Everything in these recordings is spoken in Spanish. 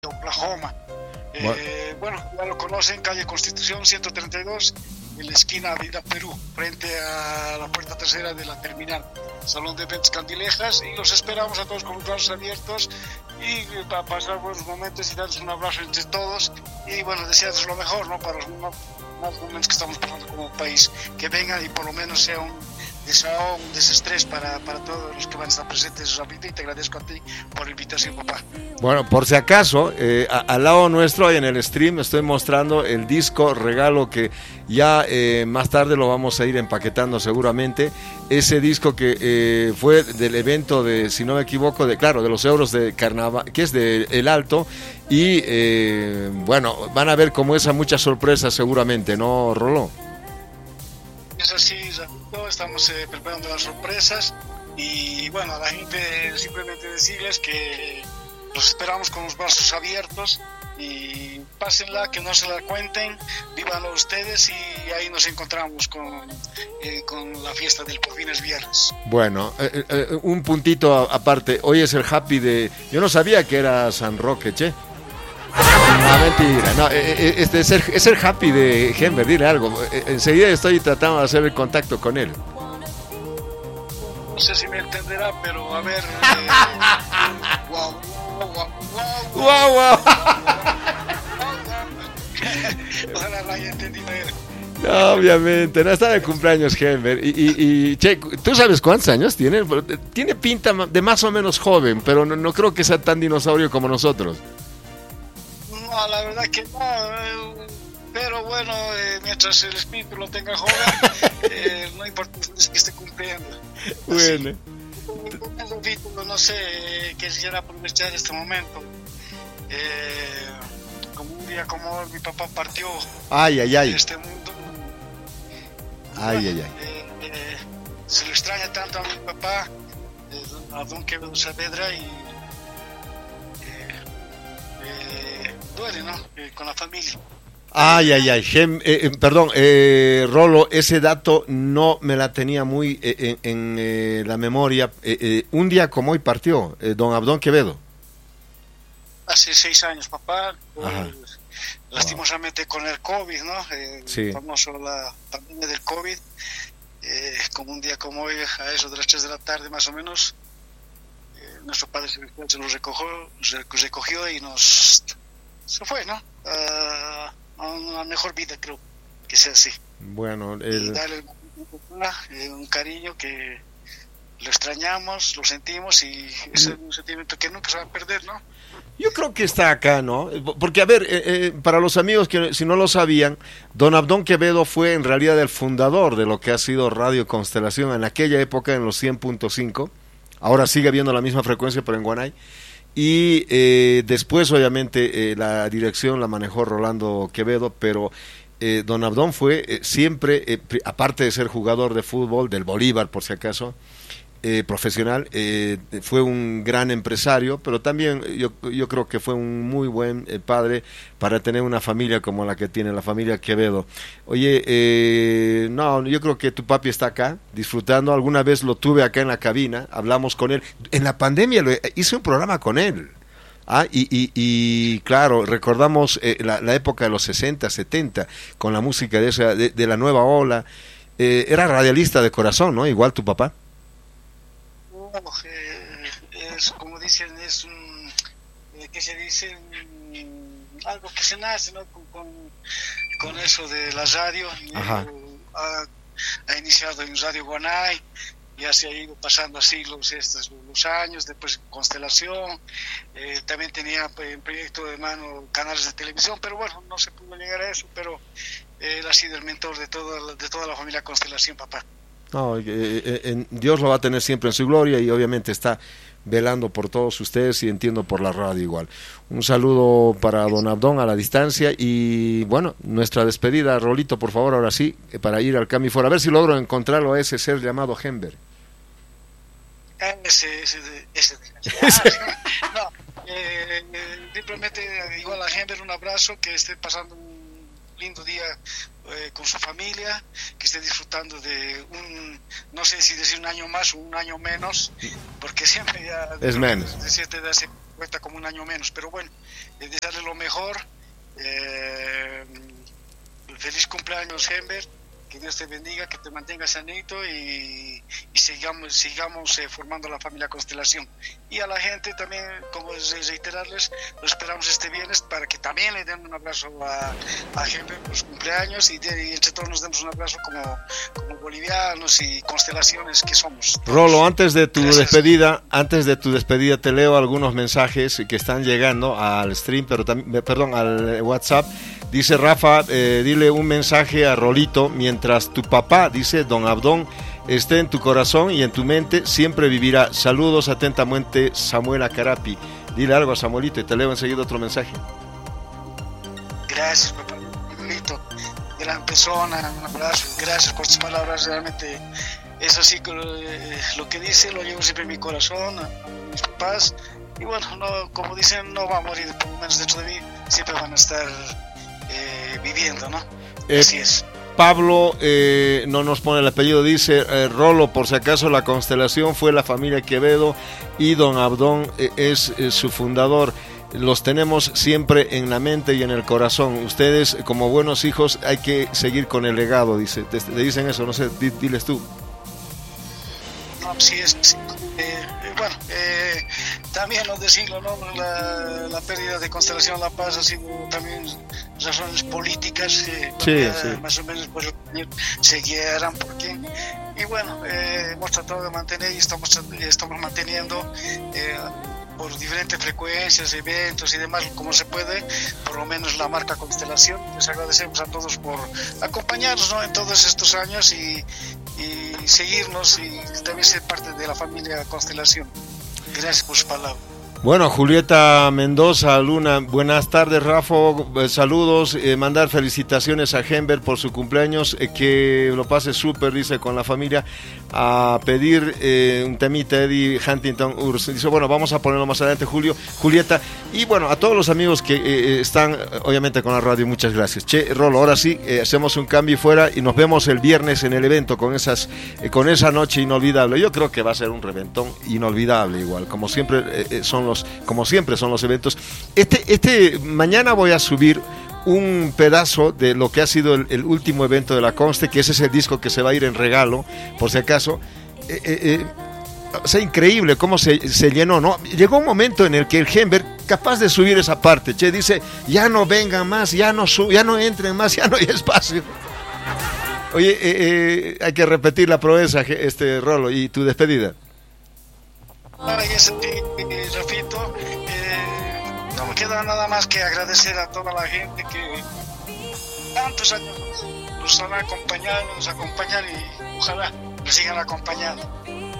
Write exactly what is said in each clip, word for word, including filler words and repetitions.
Oklahoma. Eh, bueno, ya lo conocen, calle Constitución ciento treinta y dos, en la esquina Avenida Perú, frente a la puerta tercera de la terminal, Salón de Eventos Candilejas, y los esperamos a todos con los brazos abiertos y para pasar buenos momentos y darles un abrazo entre todos y bueno, desearles lo mejor, ¿no? Para los más momentos que estamos pasando como país, que vengan y por lo menos sea un desahogo, un desestrés para, para todos los que van a estar presentes, Rapito, y te agradezco a ti por la invitación, papá. Bueno, por si acaso, eh, a, al lado nuestro, ahí en el stream, estoy mostrando el disco regalo que ya eh, más tarde lo vamos a ir empaquetando seguramente. Ese disco que eh, fue del evento de, si no me equivoco, de claro, de los euros de carnaval, que es de El Alto, y eh, bueno, van a ver como esa muchas sorpresas seguramente, ¿no, Rolo? Es así, Rapito, estamos eh, preparando las sorpresas y bueno, a la gente simplemente decirles que los esperamos con los brazos abiertos y pásenla, que no se la cuenten, vívanlo ustedes y ahí nos encontramos con, eh, con la fiesta del por fines viernes. Bueno, eh, eh, un puntito a, aparte, hoy es el happy de... Yo no sabía que era San Roque, che. No, mentira, no, este es el, es el happy de Henber, dile algo. Enseguida estoy tratando de hacer el contacto con él. No sé si me entenderá, pero a ver. Eh, wow, wow, wow, wow, wow, wow. Ojalá lo haya entendido él. No, obviamente, no está de cumpleaños Henber. Y, y, y che, ¿tú sabes cuántos años tiene? Tiene pinta de más o menos joven, pero no, no creo que sea tan dinosaurio como nosotros. No, la verdad que no, eh, pero bueno, eh, mientras el espíritu lo tenga joven, eh, no importa que esté cumpliendo. Bueno. Así, no sé, eh, quisiera aprovechar este momento. Eh, como un día como hoy, mi papá partió ay, ay, ay. de este mundo. Ay, bueno, ay, ay. Eh, eh, se lo extraña tanto a mi papá, eh, a don Quevedo Saavedra, y duele, ¿no? Eh, con la familia. Ay, ay, ay, Gem, eh, eh, perdón, eh, Rolo, ese dato no me la tenía muy eh, en, en eh, la memoria. Eh, eh, un día como hoy partió eh, don Abdón Quevedo. Hace seis años, papá. Ajá. Lastimosamente wow. Con el COVID, ¿no? Eh, sí. El famoso, la pandemia del COVID. Eh, como un día como hoy, a eso de las tres de la tarde más o menos, eh, nuestro Padre Celestial se nos recogió, recogió y nos... se fue, ¿no? Uh, a una mejor vida, creo que sea así. Bueno, el... y darle un, un cariño que lo extrañamos, lo sentimos y es un sentimiento que nunca se va a perder, ¿no? Yo creo que está acá, ¿no? Porque, a ver, eh, eh, para los amigos que si no lo sabían, don Abdón Quevedo fue en realidad el fundador de lo que ha sido Radio Constelación en aquella época, en los cien punto cinco. Ahora sigue habiendo la misma frecuencia, pero en Guanay. Y eh, después, obviamente, eh, la dirección la manejó Rolando Quevedo, pero eh, don Abdón fue eh, siempre, eh, aparte de ser jugador de fútbol, del Bolívar, por si acaso, Eh, profesional, eh, fue un gran empresario, pero también yo, yo creo que fue un muy buen eh, padre para tener una familia como la que tiene la familia Quevedo. Oye, eh, no, yo creo que tu papi está acá disfrutando. Alguna vez lo tuve acá en la cabina, hablamos con él. En la pandemia lo, hice un programa con él. Ah, y, y, y claro, recordamos eh, la, la época de los sesenta, setenta, con la música de, esa, de, de la nueva ola. Eh, era radialista de corazón, ¿no? Igual tu papá. Eh, es como dicen, es un, eh, que se dice, un, algo que se nace, ¿no? Con, con, con eso de la radio. Ajá. Ha, ha iniciado en Radio Guanay, ya se ha ido pasando así los, estos, los años, después Constelación, eh, también tenía en proyecto de mano canales de televisión, pero bueno, no se pudo llegar a eso, pero eh, él ha sido el mentor de, todo, de toda la familia Constelación, papá. No, eh, eh, Dios lo va a tener siempre en su gloria y obviamente está velando por todos ustedes y entiendo por la radio igual. Un saludo para don Abdón a la distancia y bueno, nuestra despedida, Rolito, por favor, ahora sí, para ir al Camifor, a ver si logro encontrarlo a ese ser llamado Henber. Ese, ese, ese, no, eh, simplemente igual a Henber un abrazo, que esté pasando un lindo día eh, con su familia, que esté disfrutando de un, no sé si decir un año más o un año menos, porque siempre ya es menos. De cierta edad se cuenta como un año menos, pero bueno, eh, desearle lo mejor. Eh, feliz cumpleaños, Henber, que Dios te bendiga, que te mantenga sanito y, y sigamos, sigamos eh, formando la familia Constelación. Y a la gente también, como reiterarles, lo esperamos este viernes para que también le den un abrazo a, a Henber por su cumpleaños y, de, y entre todos nos demos un abrazo como, como bolivianos y constelaciones que somos. Rolo, antes de tu Gracias. despedida, antes de tu despedida te leo algunos mensajes que están llegando al stream, pero también, perdón, al WhatsApp. Dice Rafa, eh, dile un mensaje a Rolito, mientras tu papá, dice Don Abdón, esté en tu corazón y en tu mente, siempre vivirá. Saludos atentamente, Samuel Acarapi. Dile algo a Samuelito y te leo enseguida otro mensaje. Gracias, papá. Rolito, gran persona, un abrazo. Gracias por tus palabras, realmente es así, eh, lo que dice lo llevo siempre en mi corazón, a, a mis papás. Y bueno, no, como dicen, no va a morir, por lo menos dentro de mí, siempre van a estar eh, viviendo, ¿no? Eh, así es. Pablo eh, no nos pone el apellido, dice eh, Rolo, por si acaso la constelación fue la familia Quevedo y Don Abdón eh, es eh, su fundador. Los tenemos siempre en la mente y en el corazón. Ustedes, como buenos hijos, hay que seguir con el legado, dice. ¿Te, te dicen eso? No sé, di, diles tú. No, sí es. Sí. Eh, bueno, eh, también no decirlo, ¿no? La, la pérdida de Constelación La Paz ha sido también razones políticas, eh, sí, sí. más o menos pues se guiaran por quién. Y bueno, eh, hemos tratado de mantener y estamos, estamos manteniendo eh, por diferentes frecuencias, eventos y demás, como se puede, por lo menos la marca Constelación. Les agradecemos a todos por acompañarnos, ¿no?, en todos estos años y, y seguirnos y también ser parte de la familia Constelación. Gracias por su palabra. Bueno, Julieta Mendoza Luna, buenas tardes, Rafa, eh, saludos, eh, mandar felicitaciones a Henber por su cumpleaños, eh, que lo pase súper, dice, con la familia, a pedir eh, un temita, Eddie Huntington Urs, dice, bueno, vamos a ponerlo más adelante, Julio, Julieta, y bueno, a todos los amigos que eh, están, obviamente, con la radio, muchas gracias. Che, Rolo, ahora sí, eh, hacemos un cambio y fuera, y nos vemos el viernes en el evento, con esas, eh, con esa noche inolvidable. Yo creo que va a ser un reventón inolvidable, igual, como siempre eh, son los como siempre son los eventos. Este, este mañana voy a subir un pedazo de lo que ha sido el, el último evento de la Conste, que ese es el disco que se va a ir en regalo, por si acaso. Eh, eh, eh, o sea, increíble cómo se, se llenó, ¿no? Llegó un momento en el que el Henber, capaz de subir esa parte, che, dice, ya no vengan más, ya no sub, ya no entren más, ya no hay espacio. Oye, eh, eh, hay que repetir la proeza, este Rolo, y tu despedida. Ay, ese, eh, Rafito, eh, no me queda nada más que agradecer a toda la gente que tantos años nos han acompañado, nos acompañan y ojalá nos sigan acompañando. Eh,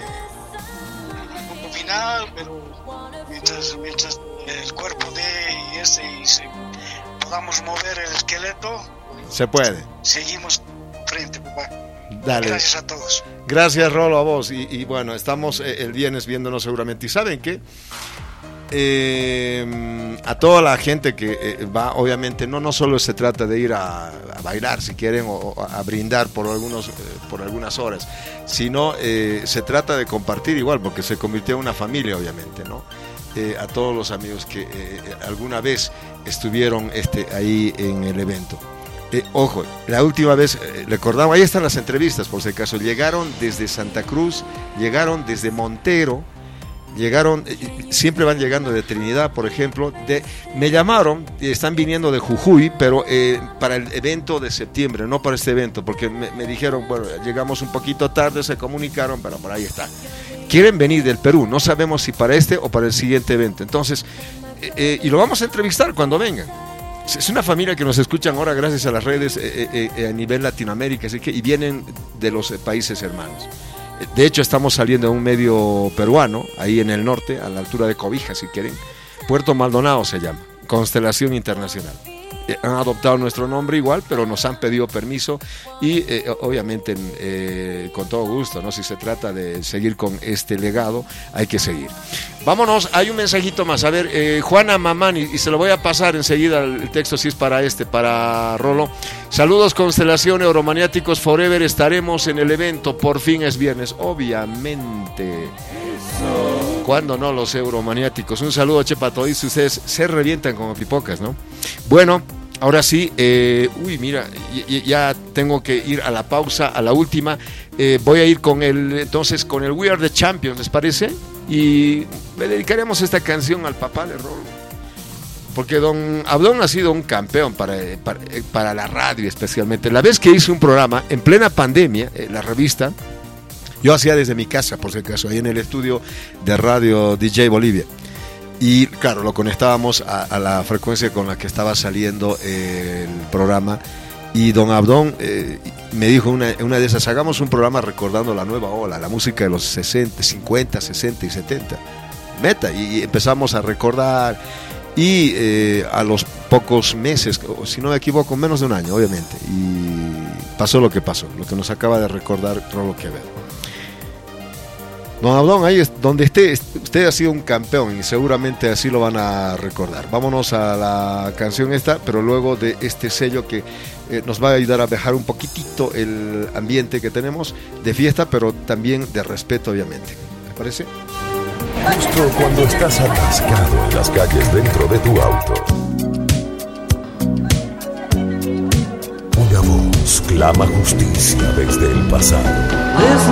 un punto final, pero mientras, mientras el cuerpo dé y ese y se, podamos mover el esqueleto, se puede. Seguimos frente, papá. Dale. Gracias a todos. Gracias, Rolo, a vos. Y, y bueno, estamos eh, el viernes viéndonos seguramente. ¿Y saben qué? Eh, a toda la gente que eh, va, obviamente, no, no solo se trata de ir a, a bailar, si quieren, o, o a brindar por, algunos, eh, por algunas horas, sino eh, se trata de compartir igual, porque se convirtió en una familia, obviamente, ¿no? Eh, a todos los amigos que eh, alguna vez estuvieron este, ahí en el evento. Eh, ojo, la última vez, eh, recordamos, ahí están las entrevistas, por si acaso, llegaron desde Santa Cruz, llegaron desde Montero, llegaron, eh, siempre van llegando de Trinidad, por ejemplo, de, me llamaron, están viniendo de Jujuy, pero eh, para el evento de septiembre, no para este evento, porque me, me dijeron, bueno, llegamos un poquito tarde, se comunicaron, pero por ahí está. Quieren venir del Perú, no sabemos si para este o para el siguiente evento, entonces, eh, eh, y lo vamos a entrevistar cuando vengan. Es una familia que nos escuchan ahora gracias a las redes eh, eh, eh, a nivel Latinoamérica, así que, y vienen de los eh, países hermanos. De hecho, estamos saliendo de un medio peruano, ahí en el norte, a la altura de Cobija, si quieren. Puerto Maldonado se llama, Constelación Internacional. Eh, han adoptado nuestro nombre igual, pero nos han pedido permiso y eh, obviamente eh, con todo gusto, ¿no? Si se trata de seguir con este legado, hay que seguir. Vámonos, hay un mensajito más. A ver, eh, Juana Mamani, y se lo voy a pasar enseguida el texto si es para este, para Rolo. Saludos, Constelación, Euromaniáticos Forever, estaremos en el evento, por fin es viernes, obviamente. Eso. ¿Cuándo no los euromaniáticos? Un saludo, Chepa, a todos ustedes se revientan como pipocas, ¿no? Bueno, ahora sí, eh, uy, mira, y, ya tengo que ir a la pausa, a la última. Eh, voy a ir con el, entonces, con el We Are the Champions, ¿les parece? Y le dedicaremos esta canción al papá de Rolo. Porque don Abdón ha sido un campeón para, para, para la radio especialmente. La vez que hice un programa en plena pandemia, eh, la revista, yo hacía desde mi casa, por si acaso, ahí en el estudio de radio D J Bolivia. Y claro, lo conectábamos a, a la frecuencia con la que estaba saliendo eh, el programa. Y don Abdón eh, me dijo una, una de esas, hagamos un programa recordando la nueva ola, la música de los sesenta, cincuenta, sesenta y setenta. Meta, y, y empezamos a recordar. Y eh, a los pocos meses, si no me equivoco, menos de un año, obviamente, y pasó lo que pasó, lo que nos acaba de recordar Rolo Quevedo. Don Abdón, ahí es donde esté, usted ha sido un campeón y seguramente así lo van a recordar. Vámonos a la canción esta, pero luego de este sello que eh, nos va a ayudar a dejar un poquitito el ambiente que tenemos de fiesta, pero también de respeto, obviamente. ¿Me parece? Justo cuando estás atascado en las calles dentro de tu auto, una voz clama justicia desde el pasado.